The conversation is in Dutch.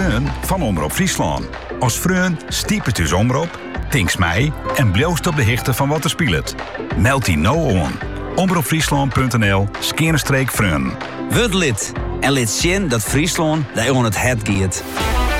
Freun van Omroep Friesland. Als Freun stiep het dus omroep, tinks mij en bloost op de hichte van wat er speelt. Meld die nou aan. omroepfriesland.nl/Freun. Word lid en laat zien dat Friesland daar aan het hart giet.